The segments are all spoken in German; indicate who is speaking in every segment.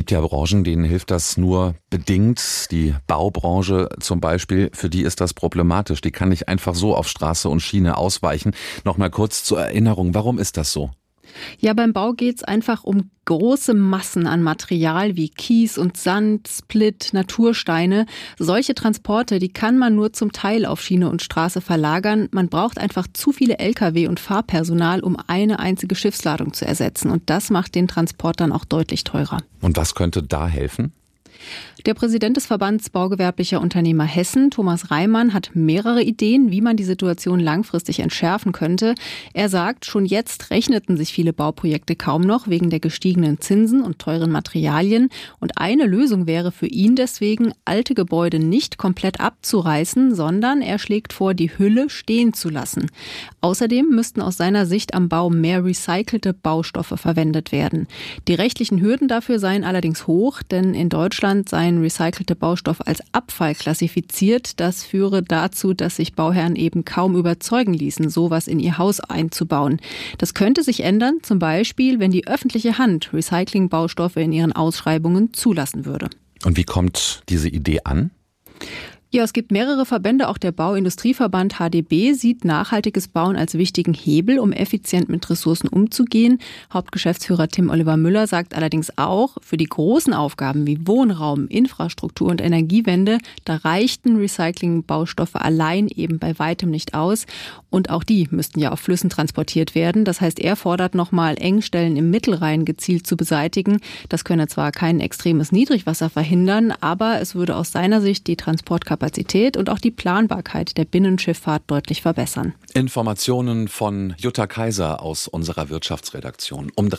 Speaker 1: gibt ja Branchen, denen hilft das nur bedingt. Die Baubranche zum Beispiel, für die ist das problematisch. Die kann nicht einfach so auf Straße und Schiene ausweichen. Nochmal kurz zur Erinnerung, warum ist das so?
Speaker 2: Ja, beim Bau geht's einfach um große Massen an Material wie Kies und Sand, Split, Natursteine. Solche Transporte, die kann man nur zum Teil auf Schiene und Straße verlagern. Man braucht einfach zu viele Lkw und Fahrpersonal, um eine einzige Schiffsladung zu ersetzen. Und das macht den Transport dann auch deutlich teurer.
Speaker 1: Und was könnte da helfen?
Speaker 2: Der Präsident des Verbands Baugewerblicher Unternehmer Hessen, Thomas Reimann, hat mehrere Ideen, wie man die Situation langfristig entschärfen könnte. Er sagt, schon jetzt rechneten sich viele Bauprojekte kaum noch wegen der gestiegenen Zinsen und teuren Materialien. Und eine Lösung wäre für ihn deswegen, alte Gebäude nicht komplett abzureißen, sondern er schlägt vor, die Hülle stehen zu lassen. Außerdem müssten aus seiner Sicht am Bau mehr recycelte Baustoffe verwendet werden. Die rechtlichen Hürden dafür seien allerdings hoch, denn in Deutschland seien recycelte Baustoffe als Abfall klassifiziert. Das führe dazu, dass sich Bauherren eben kaum überzeugen ließen, sowas in ihr Haus einzubauen. Das könnte sich ändern, zum Beispiel, wenn die öffentliche Hand Recyclingbaustoffe in ihren Ausschreibungen zulassen würde.
Speaker 1: Und wie kommt diese Idee an?
Speaker 2: Ja, es gibt mehrere Verbände, auch der Bauindustrieverband HDB sieht nachhaltiges Bauen als wichtigen Hebel, um effizient mit Ressourcen umzugehen. Hauptgeschäftsführer Tim Oliver Müller sagt allerdings auch, für die großen Aufgaben wie Wohnraum, Infrastruktur und Energiewende, da reichten Recyclingbaustoffe allein eben bei weitem nicht aus. Und auch die müssten ja auf Flüssen transportiert werden. Das heißt, er fordert nochmal, Engstellen im Mittelrhein gezielt zu beseitigen. Das könne zwar kein extremes Niedrigwasser verhindern, aber es würde aus seiner Sicht die Transportkapazität und auch die Planbarkeit der Binnenschifffahrt deutlich verbessern.
Speaker 1: Informationen von Jutta Kaiser aus unserer Wirtschaftsredaktion um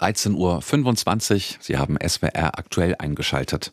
Speaker 1: 13.25 Uhr. Sie haben SWR aktuell eingeschaltet.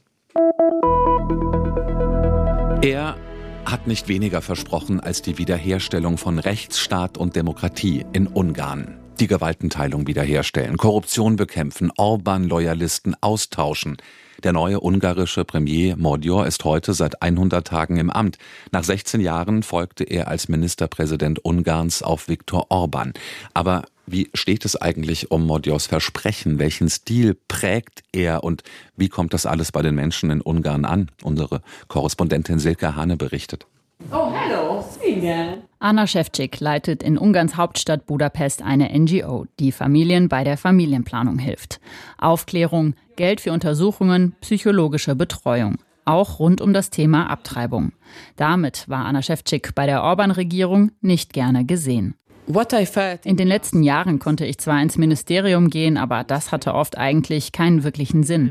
Speaker 1: Er hat nicht weniger versprochen als die Wiederherstellung von Rechtsstaat und Demokratie in Ungarn. Die Gewaltenteilung wiederherstellen, Korruption bekämpfen, Orban-Loyalisten austauschen. Der neue ungarische Premier Magyar ist heute seit 100 Tagen im Amt. Nach 16 Jahren folgte er als Ministerpräsident Ungarns auf Viktor Orban. Aber wie steht es eigentlich um Magyars Versprechen? Welchen Stil prägt er und wie kommt das alles bei den Menschen in Ungarn an? Unsere Korrespondentin Silke Hane berichtet.
Speaker 3: Oh, hello, Sweden.
Speaker 4: Anna Šefčík leitet in Ungarns Hauptstadt Budapest eine NGO, die Familien bei der Familienplanung hilft. Aufklärung, Geld für Untersuchungen, psychologische Betreuung. Auch rund um das Thema Abtreibung. Damit war Anna Šefčík bei der Orban-Regierung nicht gerne gesehen. In den letzten Jahren konnte ich zwar ins Ministerium gehen, aber das hatte oft eigentlich keinen wirklichen Sinn.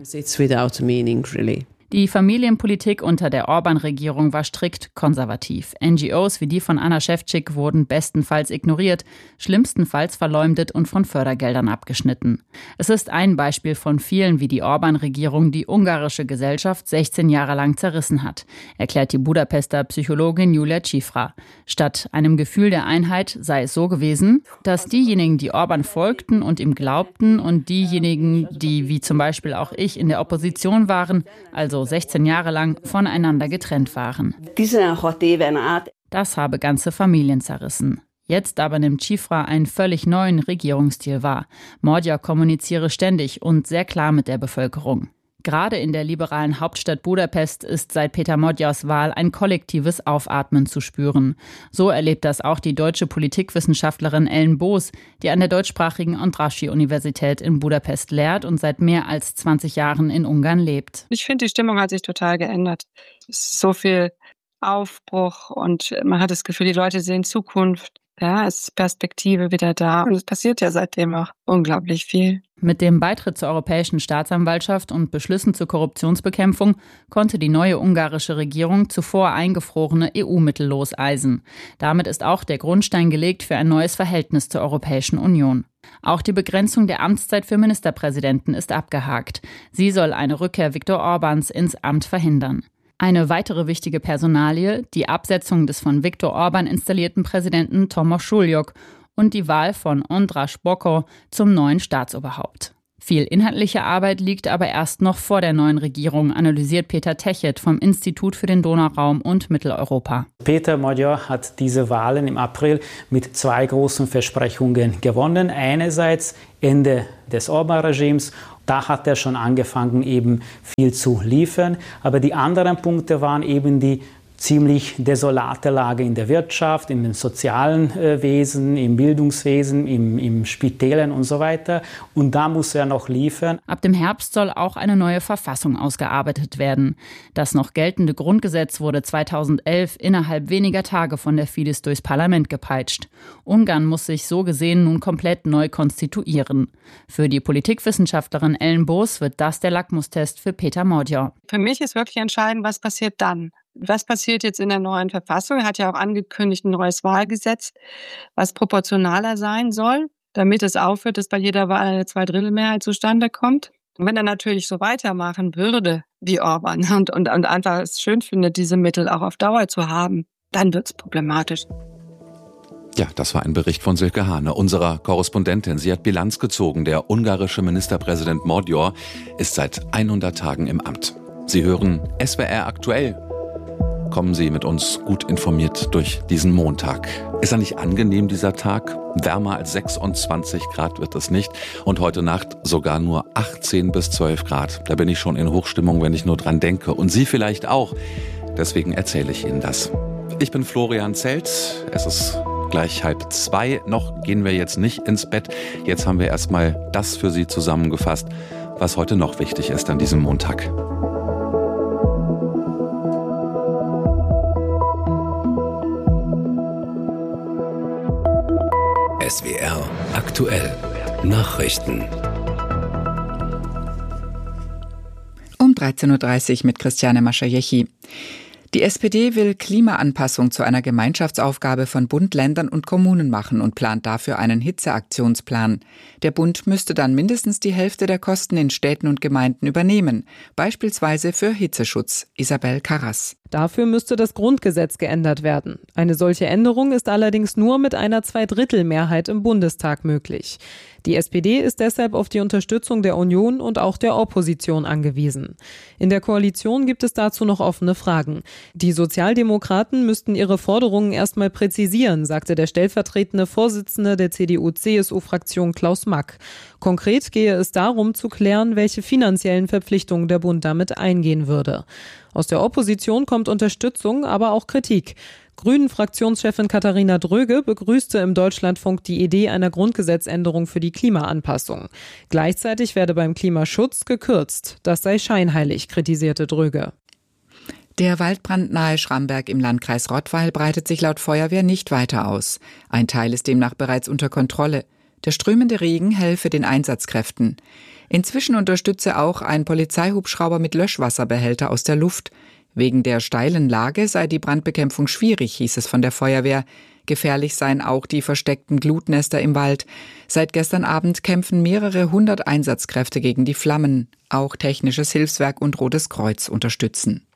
Speaker 4: Die Familienpolitik unter der Orban-Regierung war strikt konservativ. NGOs wie die von Anna Šefčík wurden bestenfalls ignoriert, schlimmstenfalls verleumdet und von Fördergeldern abgeschnitten. Es ist ein Beispiel von vielen, wie die Orban-Regierung die ungarische Gesellschaft 16 Jahre lang zerrissen hat, erklärt die Budapester Psychologin Julia Cifra. Statt einem Gefühl der Einheit sei es so gewesen, dass diejenigen, die Orban folgten und ihm glaubten und diejenigen, die wie zum Beispiel auch ich in der Opposition waren, also 16 Jahre lang voneinander getrennt waren. Das habe ganze Familien zerrissen. Jetzt aber nimmt Cifra einen völlig neuen Regierungsstil wahr. Magyar kommuniziere ständig und sehr klar mit der Bevölkerung. Gerade in der liberalen Hauptstadt Budapest ist seit Peter Magyars Wahl ein kollektives Aufatmen zu spüren. So erlebt das auch die deutsche Politikwissenschaftlerin Ellen Boos, die an der deutschsprachigen Andrássy-Universität in Budapest lehrt und seit mehr als 20 Jahren in Ungarn lebt.
Speaker 3: Ich finde, die Stimmung hat sich total geändert. Es ist so viel Aufbruch und man hat das Gefühl, die Leute sehen Zukunft. Ja, es ist Perspektive wieder da. Und es passiert ja seitdem auch unglaublich viel.
Speaker 4: Mit dem Beitritt zur Europäischen Staatsanwaltschaft und Beschlüssen zur Korruptionsbekämpfung konnte die neue ungarische Regierung zuvor eingefrorene EU-Mittel loseisen. Damit ist auch der Grundstein gelegt für ein neues Verhältnis zur Europäischen Union. Auch die Begrenzung der Amtszeit für Ministerpräsidenten ist abgehakt. Sie soll eine Rückkehr Viktor Orbáns ins Amt verhindern. Eine weitere wichtige Personalie, die Absetzung des von Viktor Orban installierten Präsidenten Tomos Sullyk und die Wahl von András Bokor zum neuen Staatsoberhaupt. Viel inhaltliche Arbeit liegt aber erst noch vor der neuen Regierung, analysiert Peter Techet vom Institut für den Donauraum und Mitteleuropa.
Speaker 5: Peter Magyar hat diese Wahlen im April mit 2 großen Versprechungen gewonnen. Einerseits Ende des Orbán-Regimes. Da hat er schon angefangen, eben viel zu liefern. Aber die anderen Punkte waren eben die ziemlich desolate Lage in der Wirtschaft, im sozialen Wesen, im Bildungswesen, im Spitälern und so weiter. Und da muss er noch liefern.
Speaker 4: Ab dem Herbst soll auch eine neue Verfassung ausgearbeitet werden. Das noch geltende Grundgesetz wurde 2011 innerhalb weniger Tage von der Fidesz durchs Parlament gepeitscht. Ungarn muss sich so gesehen nun komplett neu konstituieren. Für die Politikwissenschaftlerin Ellen Boos wird das der Lackmustest für Peter Magyar.
Speaker 3: Für mich ist wirklich entscheidend, was passiert dann. Was passiert jetzt in der neuen Verfassung? Er hat ja auch angekündigt, ein neues Wahlgesetz, was proportionaler sein soll, damit es aufhört, dass bei jeder Wahl eine Zweidrittelmehrheit zustande kommt. Und wenn er natürlich so weitermachen würde wie Orbán und einfach es schön findet, diese Mittel auch auf Dauer zu haben, dann wird es problematisch.
Speaker 1: Ja, das war ein Bericht von Silke Hane, unserer Korrespondentin. Sie hat Bilanz gezogen. Der ungarische Ministerpräsident Magyar ist seit 100 Tagen im Amt. Sie hören SWR aktuell. Kommen Sie mit uns gut informiert durch diesen Montag. Ist er nicht angenehm, dieser Tag? Wärmer als 26 Grad wird es nicht. Und heute Nacht sogar nur 18 bis 12 Grad. Da bin ich schon in Hochstimmung, wenn ich nur dran denke. Und Sie vielleicht auch. Deswegen erzähle ich Ihnen das. Ich bin Florian Zelt. Es ist gleich 1:30. Noch gehen wir jetzt nicht ins Bett. Jetzt haben wir erstmal das für Sie zusammengefasst, was heute noch wichtig ist an diesem Montag.
Speaker 6: SWR aktuell. Nachrichten.
Speaker 7: Um 13.30 Uhr mit Christiane Maschajechi. Die SPD will Klimaanpassung zu einer Gemeinschaftsaufgabe von Bund, Ländern und Kommunen machen und plant dafür einen Hitzeaktionsplan. Der Bund müsste dann mindestens die Hälfte der Kosten in Städten und Gemeinden übernehmen, beispielsweise für Hitzeschutz. Isabel Karras.
Speaker 8: Dafür müsste das Grundgesetz geändert werden. Eine solche Änderung ist allerdings nur mit einer Zweidrittelmehrheit im Bundestag möglich. Die SPD ist deshalb auf die Unterstützung der Union und auch der Opposition angewiesen. In der Koalition gibt es dazu noch offene Fragen. Die Sozialdemokraten müssten ihre Forderungen erstmal präzisieren, sagte der stellvertretende Vorsitzende der CDU-CSU-Fraktion Klaus Mack. Konkret gehe es darum zu klären, welche finanziellen Verpflichtungen der Bund damit eingehen würde. Aus der Opposition kommt Unterstützung, aber auch Kritik. Grünen-Fraktionschefin Katharina Dröge begrüßte im Deutschlandfunk die Idee einer Grundgesetzänderung für die Klimaanpassung. Gleichzeitig werde beim Klimaschutz gekürzt. Das sei scheinheilig, kritisierte Dröge.
Speaker 7: Der Waldbrand nahe Schramberg im Landkreis Rottweil breitet sich laut Feuerwehr nicht weiter aus. Ein Teil ist demnach bereits unter Kontrolle. Der strömende Regen helfe den Einsatzkräften. Inzwischen unterstütze auch ein Polizeihubschrauber mit Löschwasserbehälter aus der Luft. Wegen der steilen Lage sei die Brandbekämpfung schwierig, hieß es von der Feuerwehr. Gefährlich seien auch die versteckten Glutnester im Wald. Seit gestern Abend kämpfen mehrere 100 Einsatzkräfte gegen die Flammen. Auch Technisches Hilfswerk und Rotes Kreuz unterstützen.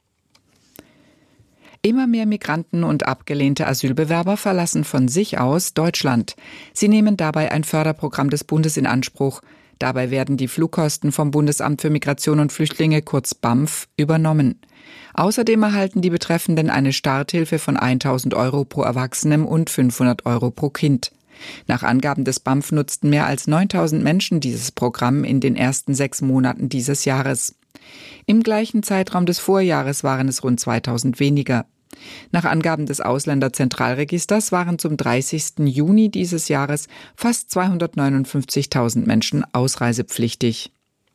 Speaker 7: Immer mehr Migranten und abgelehnte Asylbewerber verlassen von sich aus Deutschland. Sie nehmen dabei ein Förderprogramm des Bundes in Anspruch. Dabei werden die Flugkosten vom Bundesamt für Migration und Flüchtlinge, kurz BAMF, übernommen. Außerdem erhalten die Betreffenden eine Starthilfe von 1.000 € pro Erwachsenem und 500 € pro Kind. Nach Angaben des BAMF nutzten mehr als 9.000 Menschen dieses Programm in den ersten 6 Monaten dieses Jahres. Im gleichen Zeitraum des Vorjahres waren es rund 2.000 weniger. Nach Angaben des Ausländerzentralregisters waren zum 30. Juni dieses Jahres fast 259.000 Menschen ausreisepflichtig.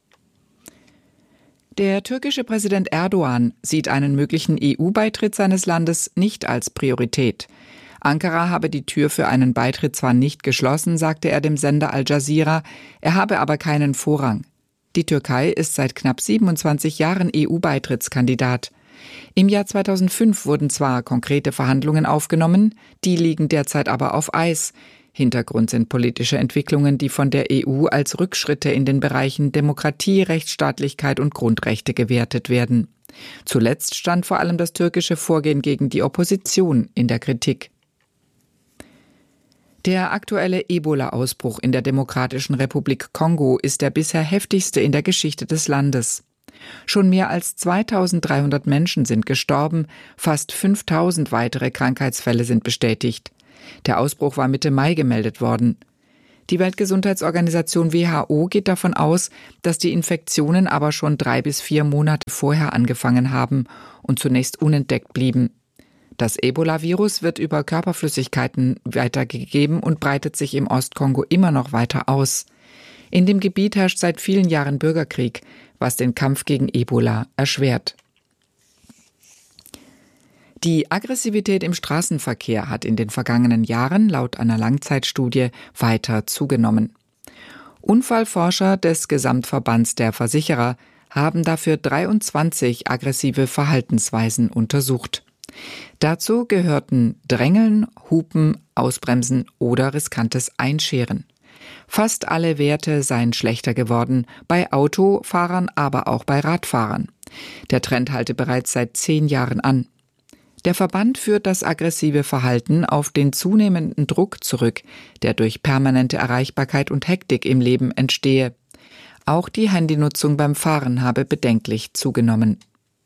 Speaker 7: Der türkische Präsident Erdoğan sieht einen möglichen EU-Beitritt seines Landes nicht als Priorität. Ankara habe die Tür für einen Beitritt zwar nicht geschlossen, sagte er dem Sender Al Jazeera, er habe aber keinen Vorrang. Die Türkei ist seit knapp 27 Jahren EU-Beitrittskandidat. Im Jahr 2005 wurden zwar konkrete Verhandlungen aufgenommen, die liegen derzeit aber auf Eis. Hintergrund sind politische Entwicklungen, die von der EU als Rückschritte in den Bereichen Demokratie, Rechtsstaatlichkeit und Grundrechte gewertet werden. Zuletzt stand vor allem das türkische Vorgehen gegen die Opposition in der Kritik. Der aktuelle Ebola-Ausbruch in der Demokratischen Republik Kongo ist der bisher heftigste in der Geschichte des Landes. Schon mehr als 2300 Menschen sind gestorben, fast 5000 weitere Krankheitsfälle sind bestätigt. Der Ausbruch war Mitte Mai gemeldet worden. Die Weltgesundheitsorganisation WHO geht davon aus, dass die Infektionen aber schon 3 bis 4 Monate vorher angefangen haben und zunächst unentdeckt blieben. Das Ebola-Virus wird über Körperflüssigkeiten weitergegeben und breitet sich im Ostkongo immer noch weiter aus. In dem Gebiet herrscht seit vielen Jahren Bürgerkrieg, was den Kampf gegen Ebola erschwert. Die Aggressivität im Straßenverkehr hat in den vergangenen Jahren laut einer Langzeitstudie weiter zugenommen. Unfallforscher des Gesamtverbands der Versicherer haben dafür 23 aggressive Verhaltensweisen untersucht. Dazu gehörten Drängeln, Hupen, Ausbremsen oder riskantes Einscheren. Fast alle Werte seien schlechter geworden, bei Autofahrern, aber auch bei Radfahrern. Der Trend halte bereits seit 10 Jahren an. Der Verband führt das aggressive Verhalten auf den zunehmenden Druck zurück, der durch permanente Erreichbarkeit und Hektik im Leben entstehe. Auch die Handynutzung beim Fahren habe bedenklich zugenommen.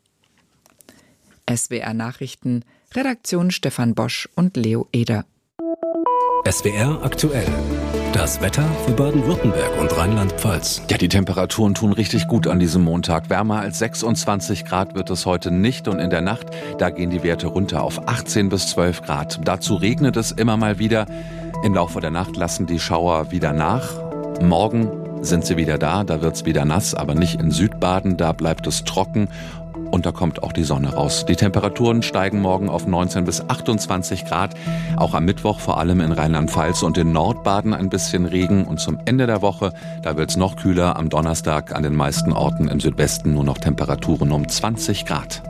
Speaker 7: SWR Nachrichten, Redaktion Stefan Bosch und Leo Eder.
Speaker 6: SWR aktuell. Das Wetter für Baden-Württemberg und Rheinland-Pfalz.
Speaker 1: Ja, die Temperaturen tun richtig gut an diesem Montag. Wärmer als 26 Grad wird es heute nicht und in der Nacht, da gehen die Werte runter auf 18 bis 12 Grad. Dazu regnet es immer mal wieder. Im Laufe der Nacht lassen die Schauer wieder nach. Morgen sind sie wieder da wird's wieder nass, aber nicht in Südbaden, da bleibt es trocken. Und da kommt auch die Sonne raus. Die Temperaturen steigen morgen auf 19 bis 28 Grad. Auch am Mittwoch vor allem in Rheinland-Pfalz und in Nordbaden ein bisschen Regen. Und zum Ende der Woche, da wird es noch kühler. Am Donnerstag an den meisten Orten im Südwesten nur noch Temperaturen um 20 Grad.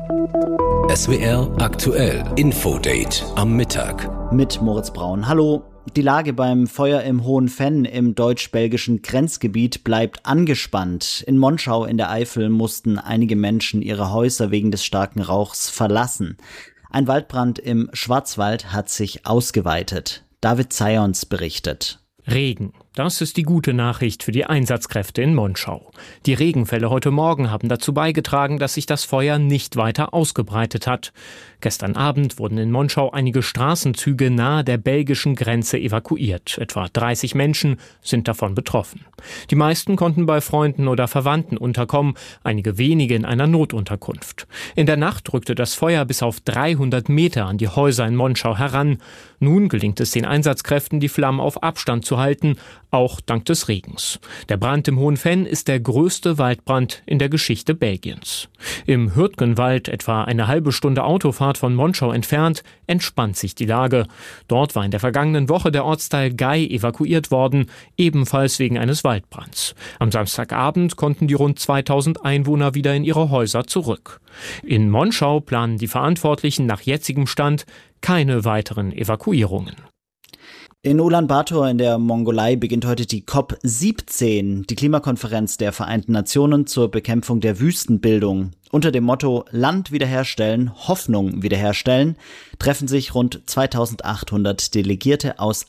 Speaker 6: SWR aktuell. Infodate am Mittag.
Speaker 9: Mit Moritz Braun. Hallo. Die Lage beim Feuer im Hohen Venn im deutsch-belgischen Grenzgebiet bleibt angespannt. In Monschau in der Eifel mussten einige Menschen ihre Häuser wegen des starken Rauchs verlassen. Ein Waldbrand im Schwarzwald hat sich ausgeweitet. David Zayons berichtet.
Speaker 10: Regen. Das ist die gute Nachricht für die Einsatzkräfte in Monschau. Die Regenfälle heute Morgen haben dazu beigetragen, dass sich das Feuer nicht weiter ausgebreitet hat. Gestern Abend wurden in Monschau einige Straßenzüge nahe der belgischen Grenze evakuiert. Etwa 30 Menschen sind davon betroffen. Die meisten konnten bei Freunden oder Verwandten unterkommen, einige wenige in einer Notunterkunft. In der Nacht rückte das Feuer bis auf 300 Meter an die Häuser in Monschau heran. Nun gelingt es den Einsatzkräften, die Flammen auf Abstand zu halten, auch dank des Regens. Der Brand im Hohen Venn ist der größte Waldbrand in der Geschichte Belgiens. Im Hürtgenwald, etwa eine halbe Stunde Autofahrt von Monschau entfernt, entspannt sich die Lage. Dort war in der vergangenen Woche der Ortsteil Gei evakuiert worden, ebenfalls wegen eines Waldbrands. Am Samstagabend konnten die rund 2000 Einwohner wieder in ihre Häuser zurück. In Monschau planen die Verantwortlichen nach jetzigem Stand keine weiteren Evakuierungen.
Speaker 9: In Ulaanbaatar in der Mongolei beginnt heute die COP17, die Klimakonferenz der Vereinten Nationen zur Bekämpfung der Wüstenbildung. Unter dem Motto Land wiederherstellen, Hoffnung wiederherstellen treffen sich rund 2800 Delegierte aus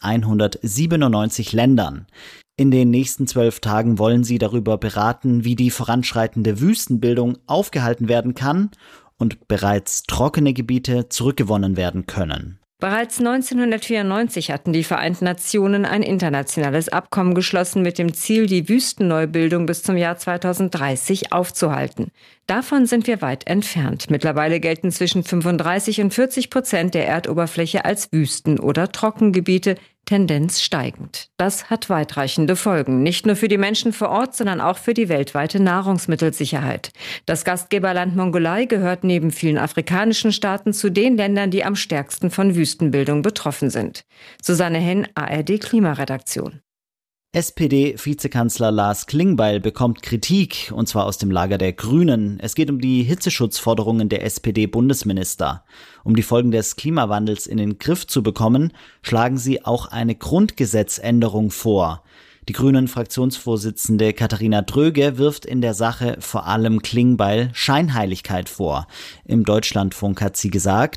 Speaker 9: 197 Ländern. In den nächsten 12 Tagen wollen sie darüber beraten, wie die voranschreitende Wüstenbildung aufgehalten werden kann und bereits trockene Gebiete zurückgewonnen werden können.
Speaker 11: Bereits 1994 hatten die Vereinten Nationen ein internationales Abkommen geschlossen mit dem Ziel, die Wüstenneubildung bis zum Jahr 2030 aufzuhalten. Davon sind wir weit entfernt. Mittlerweile gelten zwischen 35% und 40% der Erdoberfläche als Wüsten- oder Trockengebiete, Tendenz steigend. Das hat weitreichende Folgen, nicht nur für die Menschen vor Ort, sondern auch für die weltweite Nahrungsmittelsicherheit. Das Gastgeberland Mongolei gehört neben vielen afrikanischen Staaten zu den Ländern, die am stärksten von Wüstenbildung betroffen sind. Susanne Henn, ARD Klimaredaktion.
Speaker 9: SPD-Vizekanzler Lars Klingbeil bekommt Kritik, und zwar aus dem Lager der Grünen. Es geht um die Hitzeschutzforderungen der SPD-Bundesminister. Um die Folgen des Klimawandels in den Griff zu bekommen, schlagen sie auch eine Grundgesetzänderung vor. Die Grünen-Fraktionsvorsitzende Katharina Dröge wirft in der Sache vor allem Klingbeil Scheinheiligkeit vor. Im Deutschlandfunk hat sie gesagt: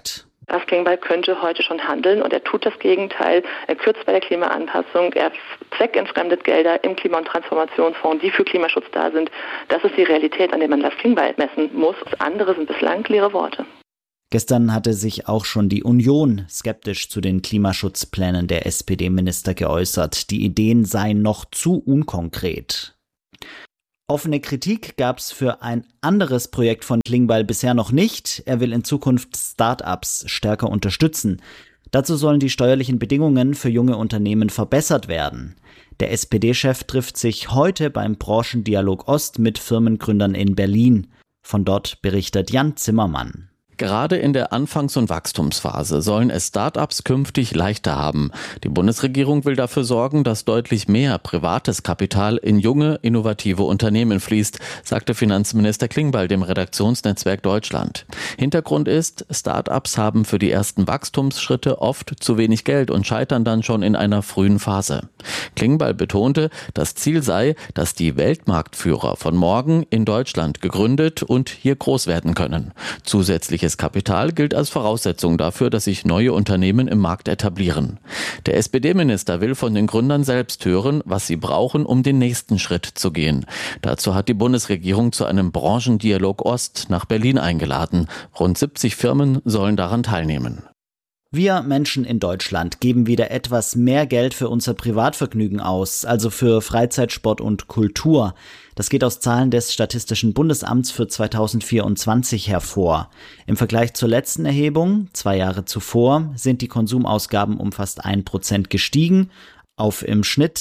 Speaker 12: Lars Klingbeil könnte heute schon handeln und er tut das Gegenteil. Er kürzt bei der Klimaanpassung, er zweckentfremdet Gelder im Klima- und Transformationsfonds, die für Klimaschutz da sind. Das ist die Realität, an der man Lars Klingbeil messen muss. Das andere sind bislang leere Worte.
Speaker 9: Gestern hatte sich auch schon die Union skeptisch zu den Klimaschutzplänen der SPD-Minister geäußert. Die Ideen seien noch zu unkonkret. Offene Kritik gab es für ein anderes Projekt von Klingbeil bisher noch nicht. Er will in Zukunft Start-ups stärker unterstützen. Dazu sollen die steuerlichen Bedingungen für junge Unternehmen verbessert werden. Der SPD-Chef trifft sich heute beim Branchendialog Ost mit Firmengründern in Berlin. Von dort berichtet Jan Zimmermann.
Speaker 13: Gerade in der Anfangs- und Wachstumsphase sollen es Start-ups künftig leichter haben. Die Bundesregierung will dafür sorgen, dass deutlich mehr privates Kapital in junge, innovative Unternehmen fließt, sagte Finanzminister Klingbeil dem Redaktionsnetzwerk Deutschland. Hintergrund ist, Start-ups haben für die ersten Wachstumsschritte oft zu wenig Geld und scheitern dann schon in einer frühen Phase. Klingbeil betonte, das Ziel sei, dass die Weltmarktführer von morgen in Deutschland gegründet und hier groß werden können. Zusätzliches Kapital gilt als Voraussetzung dafür, dass sich neue Unternehmen im Markt etablieren. Der SPD-Minister will von den Gründern selbst hören, was sie brauchen, um den nächsten Schritt zu gehen. Dazu hat die Bundesregierung zu einem Branchendialog Ost nach Berlin eingeladen. Rund 70 Firmen sollen daran teilnehmen.
Speaker 9: Wir Menschen in Deutschland geben wieder etwas mehr Geld für unser Privatvergnügen aus, also für Freizeit, Sport und Kultur. Das geht aus Zahlen des Statistischen Bundesamts für 2024 hervor. Im Vergleich zur letzten Erhebung, 2 Jahre zuvor, sind die Konsumausgaben um fast 1% gestiegen, auf im Schnitt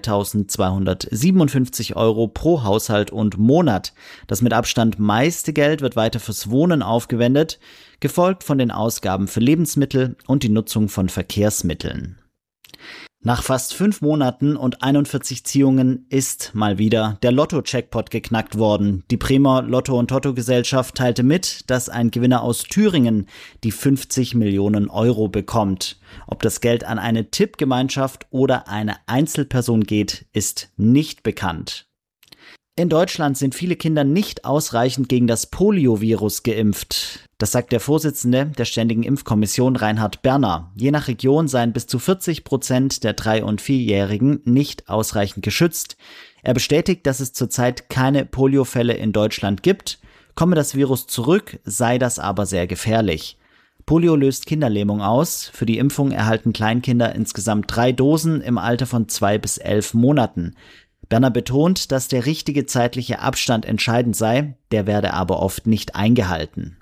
Speaker 9: 3.257 € pro Haushalt und Monat. Das mit Abstand meiste Geld wird weiter fürs Wohnen aufgewendet, gefolgt von den Ausgaben für Lebensmittel und die Nutzung von Verkehrsmitteln. Nach fast 5 Monaten und 41 Ziehungen ist mal wieder der Lotto-Jackpot geknackt worden. Die Bremer Lotto- und Toto-Gesellschaft teilte mit, dass ein Gewinner aus Thüringen die 50 Millionen € bekommt. Ob das Geld an eine Tippgemeinschaft oder eine Einzelperson geht, ist nicht bekannt. In Deutschland sind viele Kinder nicht ausreichend gegen das Poliovirus geimpft. Das sagt der Vorsitzende der Ständigen Impfkommission Reinhard Berner. Je nach Region seien bis zu 40% der 3- und 4-Jährigen nicht ausreichend geschützt. Er bestätigt, dass es zurzeit keine Poliofälle in Deutschland gibt. Komme das Virus zurück, sei das aber sehr gefährlich. Polio löst Kinderlähmung aus. Für die Impfung erhalten Kleinkinder insgesamt 3 Dosen im Alter von 2 bis 11 Monaten. Berner betont, dass der richtige zeitliche Abstand entscheidend sei, der werde aber oft nicht eingehalten.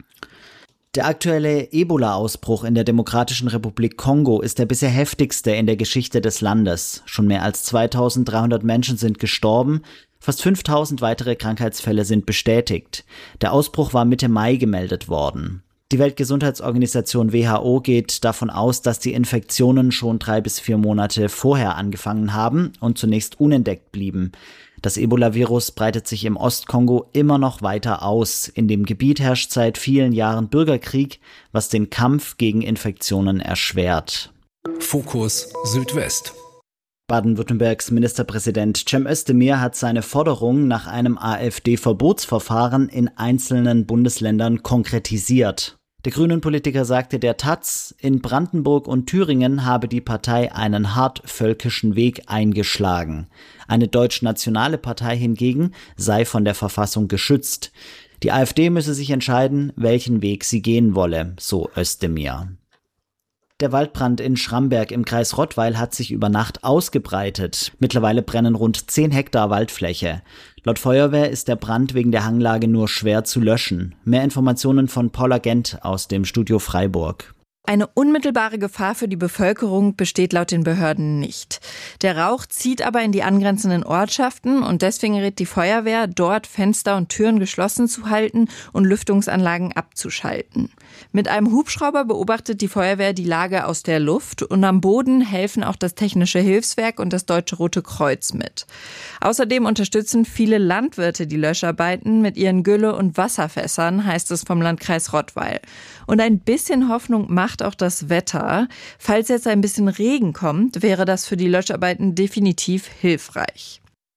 Speaker 9: Der aktuelle Ebola-Ausbruch in der Demokratischen Republik Kongo ist der bisher heftigste in der Geschichte des Landes. Schon mehr als 2.300 Menschen sind gestorben, fast 5.000 weitere Krankheitsfälle sind bestätigt. Der Ausbruch war Mitte Mai gemeldet worden. Die Weltgesundheitsorganisation WHO geht davon aus, dass die Infektionen schon 3 bis 4 Monate vorher angefangen haben und zunächst unentdeckt blieben. Das Ebola-Virus breitet sich im Ostkongo immer noch weiter aus. In dem Gebiet herrscht seit vielen Jahren Bürgerkrieg, was den Kampf gegen Infektionen erschwert.
Speaker 6: Fokus Südwest.
Speaker 9: Baden-Württembergs Ministerpräsident Cem Özdemir hat seine Forderung nach einem AfD-Verbotsverfahren in einzelnen Bundesländern konkretisiert. Der Grünen-Politiker sagte der taz, in Brandenburg und Thüringen habe die Partei einen hart völkischen Weg eingeschlagen. Eine deutsch-nationale Partei hingegen sei von der Verfassung geschützt. Die AfD müsse sich entscheiden, welchen Weg sie gehen wolle, so Özdemir. Der Waldbrand in Schramberg im Kreis Rottweil hat sich über Nacht ausgebreitet. Mittlerweile brennen rund 10 Hektar Waldfläche. Laut Feuerwehr ist der Brand wegen der Hanglage nur schwer zu löschen. Mehr Informationen von Paula Gent aus dem Studio Freiburg.
Speaker 14: Eine unmittelbare Gefahr für die Bevölkerung besteht laut den Behörden nicht. Der Rauch zieht aber in die angrenzenden Ortschaften und deswegen rät die Feuerwehr, dort Fenster und Türen geschlossen zu halten und Lüftungsanlagen abzuschalten. Mit einem Hubschrauber beobachtet die Feuerwehr die Lage aus der Luft und am Boden helfen auch das Technische Hilfswerk und das Deutsche Rote Kreuz mit. Außerdem unterstützen viele Landwirte die Löscharbeiten mit ihren Gülle- und Wasserfässern, heißt es vom Landkreis Rottweil. Und ein bisschen Hoffnung macht auch das Wetter. Falls jetzt ein bisschen Regen kommt, wäre das für die Löscharbeiten definitiv hilfreich.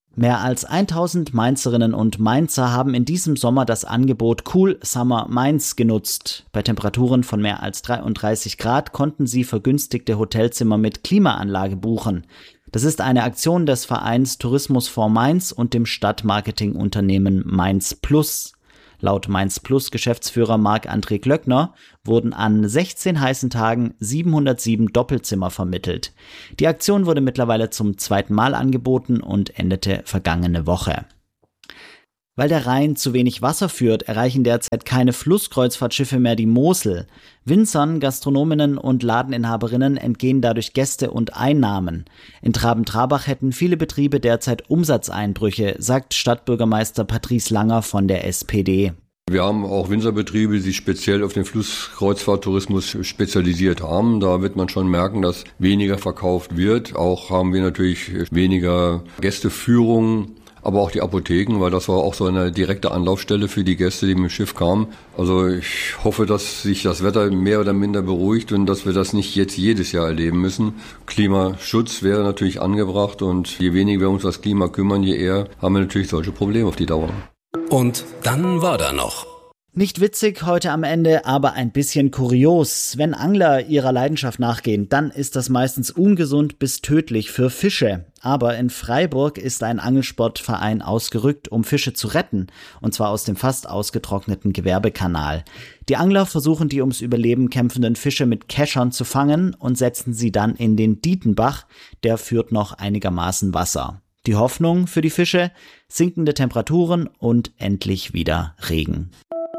Speaker 9: Mehr als 1000 Mainzerinnen und Mainzer haben in diesem Sommer das Angebot Cool Summer Mainz genutzt. Bei Temperaturen von mehr als 33 Grad konnten sie vergünstigte Hotelzimmer mit Klimaanlage buchen. Das ist eine Aktion des Vereins Tourismusfonds Mainz und dem Stadtmarketingunternehmen Mainz Plus. Laut Mainz Plus Geschäftsführer Marc-André Glöckner wurden an 16 heißen Tagen 707 Doppelzimmer vermittelt. Die Aktion wurde mittlerweile zum 2. Mal angeboten und endete vergangene Woche. Weil der Rhein zu wenig Wasser führt, erreichen derzeit keine Flusskreuzfahrtschiffe mehr die Mosel. Winzern, Gastronominnen und Ladeninhaberinnen entgehen dadurch Gäste und Einnahmen. In Traben-Trabach hätten viele Betriebe derzeit Umsatzeinbrüche, sagt Stadtbürgermeister Patrice Langer von der SPD.
Speaker 15: Wir haben auch Winzerbetriebe, die sich speziell auf den Flusskreuzfahrttourismus spezialisiert haben. Da wird man schon merken, dass weniger verkauft wird. Auch haben wir natürlich weniger Gästeführungen, aber auch die Apotheken, weil das war auch so eine direkte Anlaufstelle für die Gäste, die mit dem Schiff kamen. Also ich hoffe, dass sich das Wetter mehr oder minder beruhigt und dass wir das nicht jetzt jedes Jahr erleben müssen. Klimaschutz wäre natürlich angebracht und je weniger wir uns um das Klima kümmern, je eher haben wir natürlich solche Probleme auf die Dauer.
Speaker 6: Und dann war da noch.
Speaker 9: Nicht witzig heute am Ende, aber ein bisschen kurios. Wenn Angler ihrer Leidenschaft nachgehen, dann ist das meistens ungesund bis tödlich für Fische. Aber in Freiburg ist ein Angelsportverein ausgerückt, um Fische zu retten, und zwar aus dem fast ausgetrockneten Gewerbekanal. Die Angler versuchen die ums Überleben kämpfenden Fische mit Keschern zu fangen und setzen sie dann in den Dietenbach, der führt noch einigermaßen Wasser. Die Hoffnung für die Fische? Sinkende Temperaturen und endlich wieder Regen.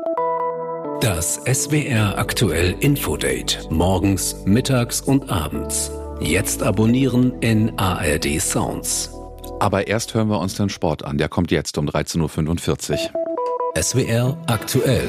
Speaker 6: Das SWR aktuell Infodate. Morgens, mittags und abends. Jetzt abonnieren in ARD Sounds.
Speaker 1: Aber erst hören wir uns den Sport an. Der kommt jetzt um 13.45 Uhr.
Speaker 6: SWR aktuell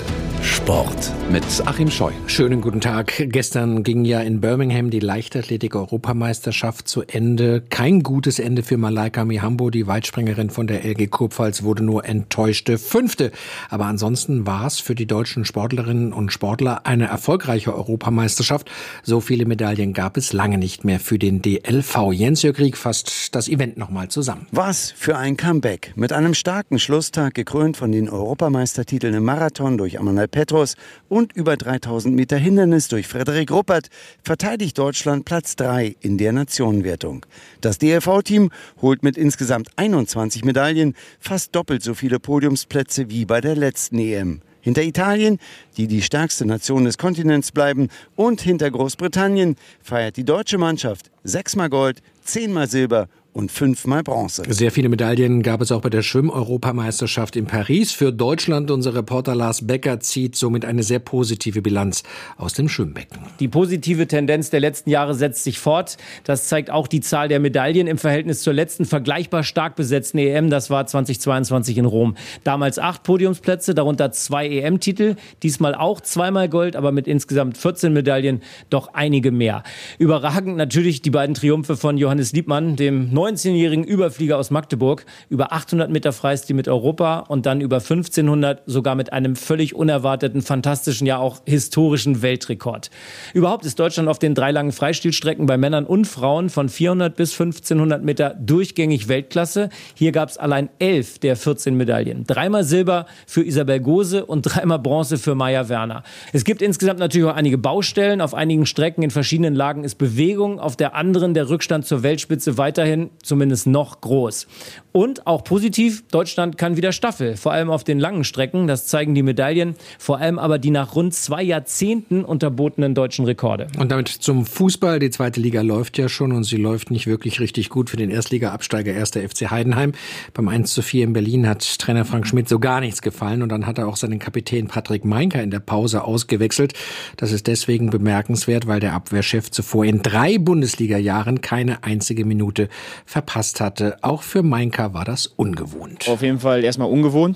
Speaker 6: Sport
Speaker 1: mit Achim Scheu.
Speaker 16: Schönen guten Tag. Gestern ging ja in Birmingham die Leichtathletik-Europameisterschaft zu Ende. Kein gutes Ende für Malaika Mihambo. Die Weitspringerin von der LG Kurpfalz wurde nur enttäuschte 5. Aber ansonsten war es für die deutschen Sportlerinnen und Sportler eine erfolgreiche Europameisterschaft. So viele Medaillen gab es lange nicht mehr für den DLV. Jens-Jörg Rieck fasst das Event nochmal zusammen.
Speaker 17: Was für ein Comeback. Mit einem starken Schlusstag, gekrönt von den Europameistertiteln im Marathon durch Amanal Petros und über 3000 Meter Hindernis durch Frederik Ruppert verteidigt Deutschland Platz 3 in der Nationenwertung. Das DLV-Team holt mit insgesamt 21 Medaillen fast doppelt so viele Podiumsplätze wie bei der letzten EM. Hinter Italien, die die stärkste Nation des Kontinents bleiben, und hinter Großbritannien feiert die deutsche Mannschaft 6-mal Gold, 10-mal Silber und 5-mal Bronze.
Speaker 16: Sehr viele Medaillen gab es auch bei der Schwimm-Europameisterschaft in Paris. Für Deutschland, unser Reporter Lars Becker zieht somit eine sehr positive Bilanz aus dem Schwimmbecken.
Speaker 18: Die positive Tendenz der letzten Jahre setzt sich fort. Das zeigt auch die Zahl der Medaillen im Verhältnis zur letzten vergleichbar stark besetzten EM. Das war 2022 in Rom. Damals 8 Podiumsplätze, darunter 2 EM-Titel. Diesmal auch 2-mal Gold, aber mit insgesamt 14 Medaillen doch einige mehr. Überragend natürlich die beiden Triumphe von Johannes Liebmann, dem 19-jährigen Überflieger aus Magdeburg, über 800 Meter Freistil mit Europa und dann über 1500 sogar mit einem völlig unerwarteten, fantastischen, ja auch historischen Weltrekord. Überhaupt ist Deutschland auf den 3 langen Freistilstrecken bei Männern und Frauen von 400 bis 1500 Meter durchgängig Weltklasse. Hier gab es allein 11 der 14 Medaillen. 3-mal Silber für Isabel Gose und 3-mal Bronze für Maja Werner. Es gibt insgesamt natürlich auch einige Baustellen. Auf einigen Strecken in verschiedenen Lagen ist Bewegung, auf der anderen der Rückstand zur Weltspitze weiterhin zumindest noch groß. Und auch positiv, Deutschland kann wieder Staffel, vor allem auf den langen Strecken. Das zeigen die Medaillen, vor allem aber die nach rund 2 Jahrzehnten unterbotenen deutschen Rekorde.
Speaker 16: Und damit zum Fußball. Die zweite Liga läuft ja schon und sie läuft nicht wirklich richtig gut für den Erstliga-Absteiger 1. FC Heidenheim. Beim 1:4 in Berlin hat Trainer Frank Schmidt so gar nichts gefallen und dann hat er auch seinen Kapitän Patrick Mainka in der Pause ausgewechselt. Das ist deswegen bemerkenswert, weil der Abwehrchef zuvor in 3 Bundesliga-Jahren keine einzige Minute verpasst hatte. Auch für Mainka war das ungewohnt.
Speaker 19: Auf jeden Fall erstmal ungewohnt,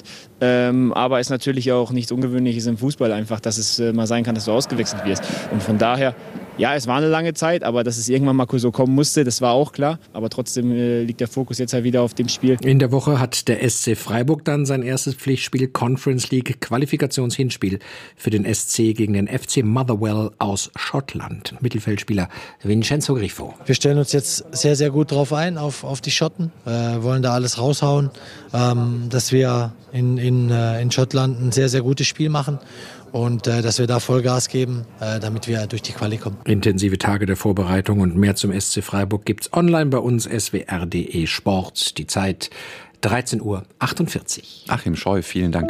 Speaker 19: aber es ist natürlich auch nichts Ungewöhnliches im Fußball einfach, dass es mal sein kann, dass du ausgewechselt wirst. Und von daher Ja, es war eine lange Zeit, aber dass es irgendwann mal so kommen musste, das war auch klar. Aber trotzdem liegt der Fokus jetzt halt wieder auf dem Spiel.
Speaker 16: In der Woche hat der SC Freiburg dann sein erstes Pflichtspiel Conference League Qualifikationshinspiel für den SC gegen den FC Motherwell aus Schottland. Mittelfeldspieler Vincenzo Grifo.
Speaker 20: Wir stellen uns jetzt sehr, sehr gut drauf ein, auf die Schotten. Wollen da alles raushauen, dass wir in Schottland ein sehr, sehr gutes Spiel machen. Und dass wir da Vollgas geben, damit wir durch die Quali kommen.
Speaker 16: Intensive Tage der Vorbereitung und mehr zum SC Freiburg gibt's online bei uns swr.de Sport. Die Zeit 13:48 Uhr.
Speaker 1: Achim Scheu, vielen Dank.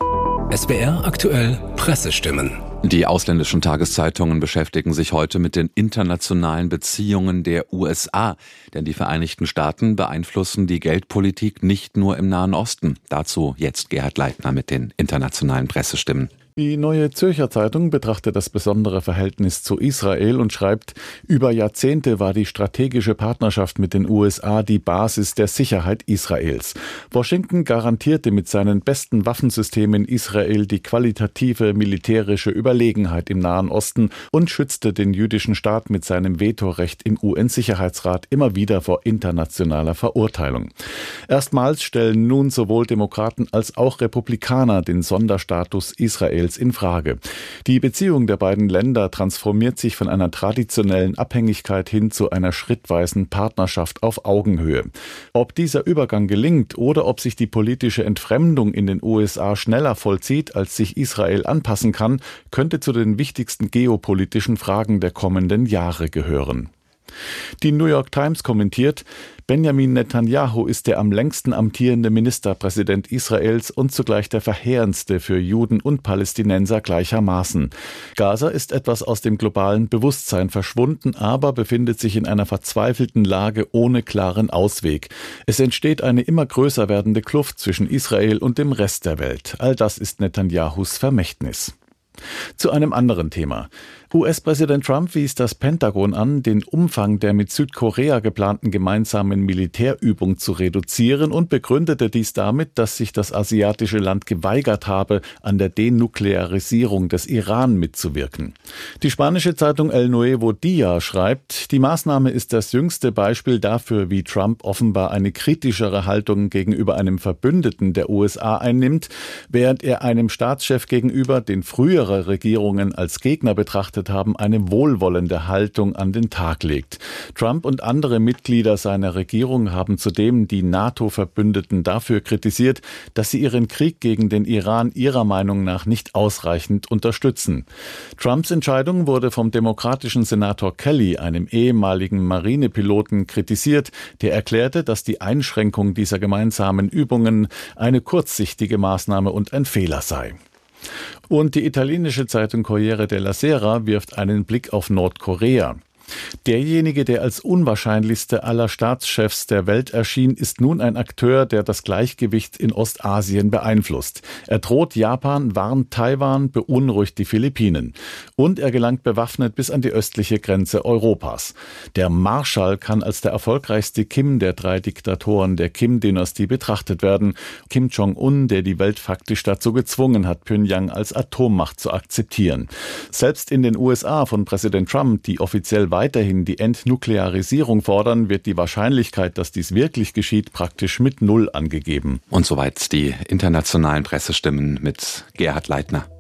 Speaker 6: SWR aktuell Pressestimmen.
Speaker 1: Die ausländischen Tageszeitungen beschäftigen sich heute mit den internationalen Beziehungen der USA. Denn die Vereinigten Staaten beeinflussen die Geldpolitik nicht nur im Nahen Osten. Dazu jetzt Gerhard Leitner mit den internationalen Pressestimmen.
Speaker 21: Die Neue Zürcher Zeitung betrachtet das besondere Verhältnis zu Israel und schreibt, über Jahrzehnte war die strategische Partnerschaft mit den USA die Basis der Sicherheit Israels. Washington garantierte mit seinen besten Waffensystemen Israel die qualitative militärische Überlegenheit im Nahen Osten und schützte den jüdischen Staat mit seinem Vetorecht im UN-Sicherheitsrat immer wieder vor internationaler Verurteilung. Erstmals stellen nun sowohl Demokraten als auch Republikaner den Sonderstatus Israels in Frage. Die Beziehung der beiden Länder transformiert sich von einer traditionellen Abhängigkeit hin zu einer schrittweisen Partnerschaft auf Augenhöhe. Ob dieser Übergang gelingt oder ob sich die politische Entfremdung in den USA schneller vollzieht, als sich Israel anpassen kann, könnte zu den wichtigsten geopolitischen Fragen der kommenden Jahre gehören. Die New York Times kommentiert, Benjamin Netanyahu ist der am längsten amtierende Ministerpräsident Israels und zugleich der verheerendste für Juden und Palästinenser gleichermaßen. Gaza ist etwas aus dem globalen Bewusstsein verschwunden, aber befindet sich in einer verzweifelten Lage ohne klaren Ausweg. Es entsteht eine immer größer werdende Kluft zwischen Israel und dem Rest der Welt. All das ist Netanyahus Vermächtnis. Zu einem anderen Thema. US-Präsident Trump wies das Pentagon an, den Umfang der mit Südkorea geplanten gemeinsamen Militärübung zu reduzieren und begründete dies damit, dass sich das asiatische Land geweigert habe, an der Denuklearisierung des Iran mitzuwirken. Die spanische Zeitung El Nuevo Día schreibt, die Maßnahme ist das jüngste Beispiel dafür, wie Trump offenbar eine kritischere Haltung gegenüber einem Verbündeten der USA einnimmt, während er einem Staatschef gegenüber, den frühere Regierungen als Gegner betrachtet haben, eine wohlwollende Haltung an den Tag legt. Trump und andere Mitglieder seiner Regierung haben zudem die NATO-Verbündeten dafür kritisiert, dass sie ihren Krieg gegen den Iran ihrer Meinung nach nicht ausreichend unterstützen. Trumps Entscheidung wurde vom demokratischen Senator Kelly, einem ehemaligen Marinepiloten, kritisiert, der erklärte, dass die Einschränkung dieser gemeinsamen Übungen eine kurzsichtige Maßnahme und ein Fehler sei. Und die italienische Zeitung Corriere della Sera wirft einen Blick auf Nordkorea. Derjenige, der als unwahrscheinlichste aller Staatschefs der Welt erschien, ist nun ein Akteur, der das Gleichgewicht in Ostasien beeinflusst. Er droht Japan, warnt Taiwan, beunruhigt die Philippinen. Und er gelangt bewaffnet bis an die östliche Grenze Europas. Der Marschall kann als der erfolgreichste Kim der 3 Diktatoren der Kim-Dynastie betrachtet werden. Kim Jong-un, der die Welt faktisch dazu gezwungen hat, Pyongyang als Atommacht zu akzeptieren. Selbst in den USA von Präsident Trump, die offiziell weiterhin die Entnuklearisierung fordern, wird die Wahrscheinlichkeit, dass dies wirklich geschieht, praktisch mit 0 angegeben.
Speaker 1: Und soweit die internationalen Pressestimmen mit Gerhard Leitner.